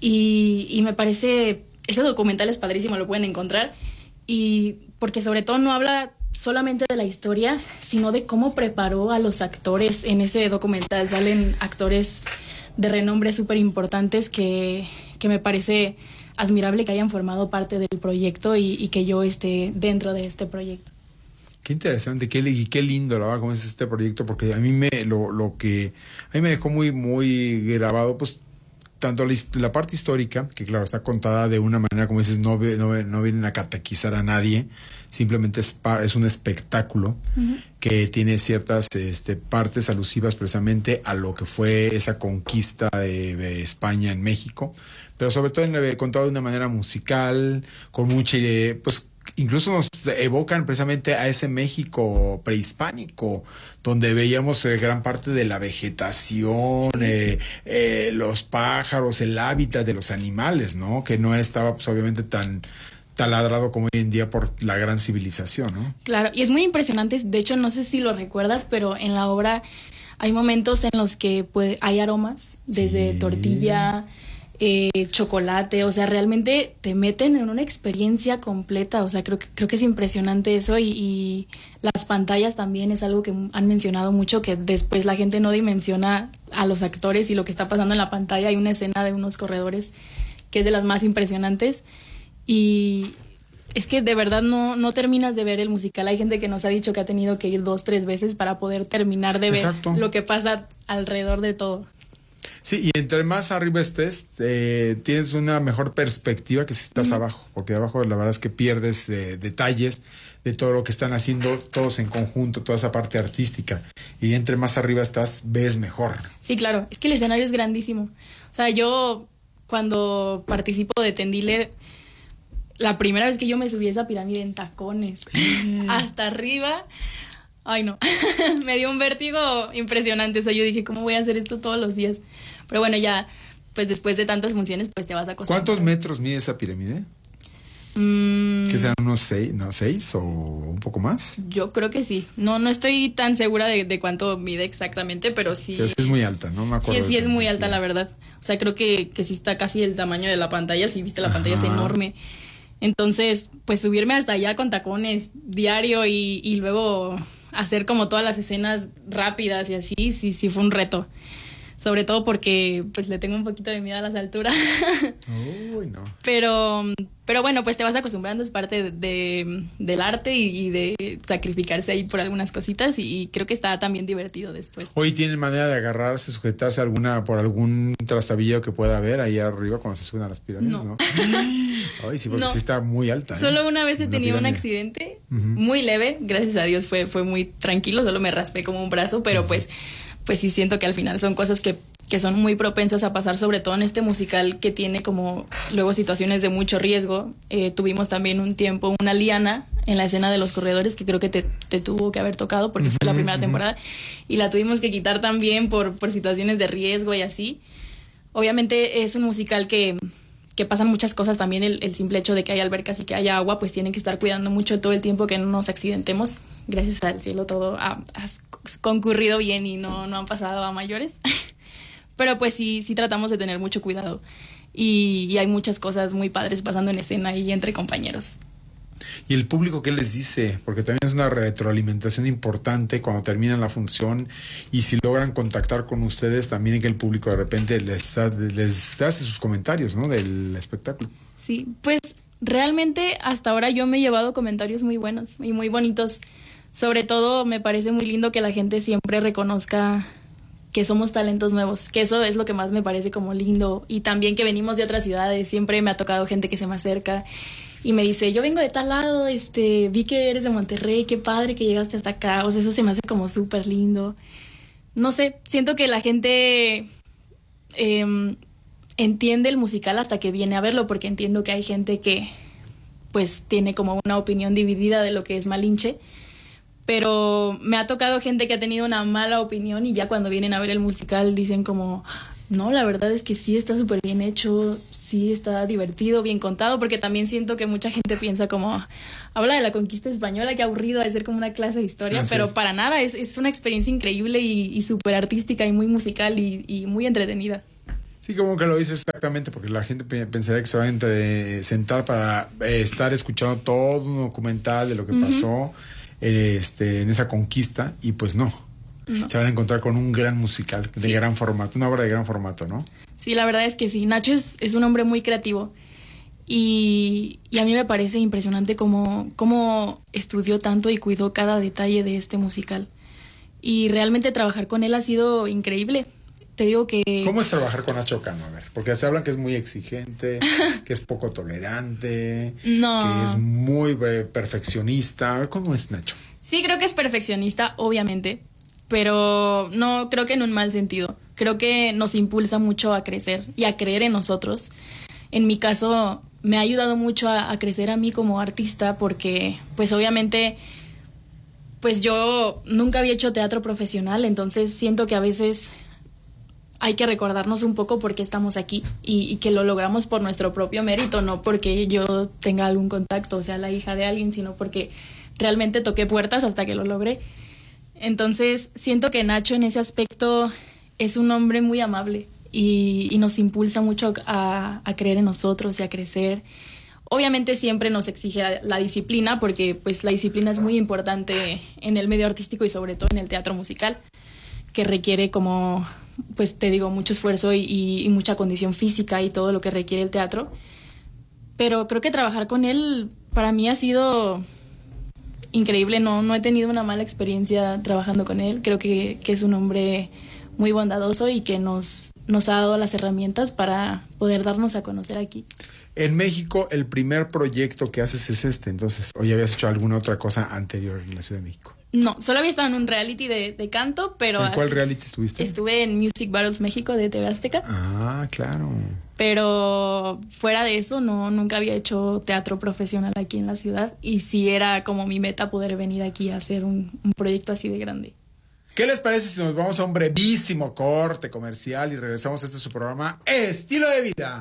y me parece, ese documental es padrísimo, lo pueden encontrar, y porque sobre todo no habla solamente de la historia, sino de cómo preparó a los actores. En ese documental salen actores de renombre súper importantes que me parece admirable que hayan formado parte del proyecto y que yo esté dentro de este proyecto. Qué interesante, qué lindo, la verdad, como es este proyecto, porque a mí me dejó muy, muy grabado, pues, tanto la parte histórica, que claro, está contada de una manera, como dices, no vienen a catequizar a nadie, simplemente es un espectáculo que tiene ciertas partes alusivas precisamente a lo que fue esa conquista de España en México, pero sobre todo contado de una manera musical, con mucha, pues, incluso nos evocan precisamente a ese México prehispánico, donde veíamos gran parte de la vegetación, los pájaros, el hábitat de los animales, ¿no? Que no estaba, pues, obviamente tan taladrado como hoy en día por la gran civilización, ¿no? Claro, y es muy impresionante. De hecho, no sé si lo recuerdas, pero en la obra hay momentos en los que hay aromas, desde tortilla, chocolate, o sea, realmente te meten en una experiencia completa. O sea, creo que es impresionante eso, y las pantallas también es algo que han mencionado mucho, que después la gente no dimensiona a los actores y lo que está pasando en la pantalla. Hay una escena de unos corredores que es de las más impresionantes, y es que de verdad no terminas de ver el musical. Hay gente que nos ha dicho que ha tenido que ir 2-3 veces para poder terminar de ver lo que pasa alrededor de todo. Sí, y entre más arriba estés, tienes una mejor perspectiva que si estás abajo, porque abajo la verdad es que pierdes detalles de todo lo que están haciendo todos en conjunto, toda esa parte artística, y entre más arriba estás, ves mejor. Sí, claro, es que el escenario es grandísimo. O sea, yo cuando participo de Tendiller, la primera vez que yo me subí a esa pirámide en tacones, hasta arriba, ay no, me dio un vértigo impresionante. O sea, yo dije, ¿cómo voy a hacer esto todos los días? Pero bueno, ya, pues después de tantas funciones, pues te vas a acostumbrando. ¿Cuántos metros mide esa pirámide? ¿Que sean unos 6 o un poco más? Yo creo que sí. No estoy tan segura de cuánto mide exactamente, pero sí. Pero sí es muy alta, no me acuerdo. Sí es muy alta, la verdad. O sea, creo que sí está casi el tamaño de la pantalla. Si viste la pantalla, es enorme. Entonces, pues subirme hasta allá con tacones diario y luego hacer como todas las escenas rápidas y así, sí fue un reto. Sobre todo porque pues le tengo un poquito de miedo a las alturas. Uy, no. Pero bueno, pues te vas acostumbrando, es parte del arte y de sacrificarse ahí por algunas cositas, y creo que está también divertido después. Hoy tienen manera de agarrarse, sujetarse por algún trastabillo que pueda haber ahí arriba cuando se suben a las pirámides, ¿no? Ay, sí, porque sí está muy alta. Solo una vez he tenido un accidente muy leve, gracias a Dios fue muy tranquilo, solo me raspé como un brazo, pero pues sí siento que al final son cosas que son muy propensas a pasar, sobre todo en este musical que tiene como luego situaciones de mucho riesgo. Tuvimos también un tiempo una liana en la escena de los corredores, que creo que te tuvo que haber tocado porque fue la primera temporada, y la tuvimos que quitar también por situaciones de riesgo y así. Obviamente es un musical que pasan muchas cosas también. El simple hecho de que haya albercas y que haya agua, pues tienen que estar cuidando mucho todo el tiempo que no nos accidentemos. Gracias al cielo todo ha concurrido bien y no han pasado a mayores. Pero pues sí tratamos de tener mucho cuidado, y hay muchas cosas muy padres pasando en escena y entre compañeros. ¿Y el público qué les dice? Porque también es una retroalimentación importante cuando terminan la función, y si logran contactar con ustedes también, que el público de repente les hace sus comentarios, ¿no?, del espectáculo. Sí, pues realmente hasta ahora yo me he llevado comentarios muy buenos y muy bonitos. Sobre todo me parece muy lindo que la gente siempre reconozca que somos talentos nuevos, que eso es lo que más me parece como lindo, y también que venimos de otras ciudades. Siempre me ha tocado gente que se me acerca y me dice, yo vengo de tal lado, vi que eres de Monterrey, qué padre que llegaste hasta acá. O sea, eso se me hace como súper lindo. No sé, siento que la gente entiende el musical hasta que viene a verlo, porque entiendo que hay gente que pues tiene como una opinión dividida de lo que es Malinche. Pero me ha tocado gente que ha tenido una mala opinión, y ya cuando vienen a ver el musical dicen como, no, la verdad es que sí está súper bien hecho, sí está divertido, bien contado, porque también siento que mucha gente piensa como, habla de la conquista española, qué aburrido, de ser como una clase de historia. Pero para nada, es una experiencia increíble y súper artística y muy musical y muy entretenida. Sí, como que lo dices exactamente, porque la gente pensaría que se van a sentar para estar escuchando todo un documental de lo que pasó en esa conquista, y pues no. Se van a encontrar con un gran musical de gran formato, una obra de gran formato, ¿no? Sí, la verdad es que sí. Nacho es un hombre muy creativo y a mí me parece impresionante cómo estudió tanto y cuidó cada detalle de este musical. Y realmente trabajar con él ha sido increíble. Te digo que... ¿Cómo es trabajar con Nacho Cano? A ver, porque se habla que es muy exigente, que es poco tolerante, que es muy perfeccionista. A ver, ¿cómo es Nacho? Sí, creo que es perfeccionista, obviamente, pero no creo que en un mal sentido. Creo que nos impulsa mucho a crecer y a creer en nosotros. En mi caso, me ha ayudado mucho a crecer a mí como artista porque, pues obviamente, pues yo nunca había hecho teatro profesional, entonces siento que a veces hay que recordarnos un poco por qué estamos aquí y que lo logramos por nuestro propio mérito, no porque yo tenga algún contacto, o sea, la hija de alguien, sino porque realmente toqué puertas hasta que lo logré. Entonces siento que Nacho en ese aspecto es un hombre muy amable y nos impulsa mucho a creer en nosotros y a crecer. Obviamente siempre nos exige la disciplina, porque pues la disciplina es muy importante en el medio artístico y sobre todo en el teatro musical, que requiere, como pues te digo, mucho esfuerzo y mucha condición física y todo lo que requiere el teatro. Pero creo que trabajar con él para mí ha sido increíble. No he tenido una mala experiencia trabajando con él. Creo que es un hombre muy bondadoso y que nos ha dado las herramientas para poder darnos a conocer aquí. En México, el primer proyecto que haces es entonces, ¿o ya habías hecho alguna otra cosa anterior en la Ciudad de México? No, solo había estado en un reality de canto, pero... ¿En cuál reality estuviste? Estuve en Music Battles México de TV Azteca. Ah, claro. Pero fuera de eso, nunca había hecho teatro profesional aquí en la ciudad, y sí era como mi meta poder venir aquí a hacer un proyecto así de grande. ¿Qué les parece si nos vamos a un brevísimo corte comercial y regresamos a su programa Estilo de Vida?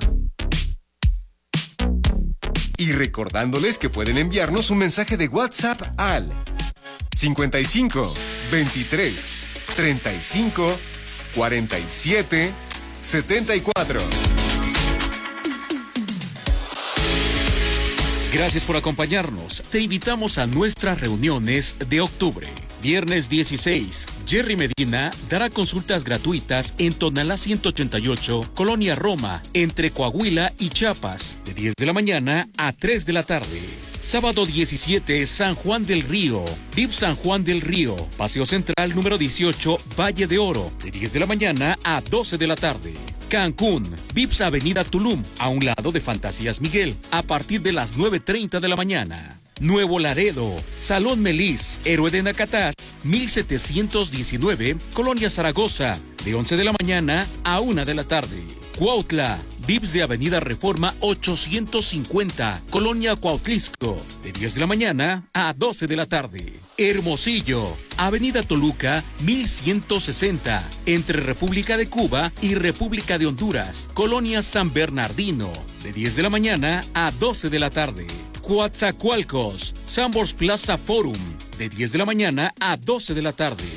Y recordándoles que pueden enviarnos un mensaje de WhatsApp al 55 23 35 47 74. Gracias por acompañarnos. Te invitamos a nuestras reuniones de octubre. Viernes 16, Jerry Medina dará consultas gratuitas en Tonalá 188, Colonia Roma, entre Coahuila y Chiapas, de 10 de la mañana a 3 de la tarde. Sábado 17, San Juan del Río, VIP San Juan del Río, Paseo Central número 18, Valle de Oro, de 10 de la mañana a 12 de la tarde. Cancún, VIPS Avenida Tulum, a un lado de Fantasías Miguel, a partir de las 9:30 de la mañana. Nuevo Laredo, Salón Melis, Héroe de Nacatás, 1719, Colonia Zaragoza, de 11 de la mañana a 1 de la tarde. Cuautla, VIPS de Avenida Reforma 850, Colonia Cuautlisco, de 10 de la mañana a 12 de la tarde. Hermosillo, Avenida Toluca 1160, entre República de Cuba y República de Honduras, Colonia San Bernardino, de 10 de la mañana a 12 de la tarde. Coatzacoalcos, Sambors Plaza Forum, de 10 de la mañana a 12 de la tarde.